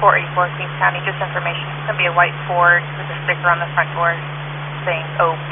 484 Queens County, just information. It's going to be a white Ford with a sticker on the front door saying OP.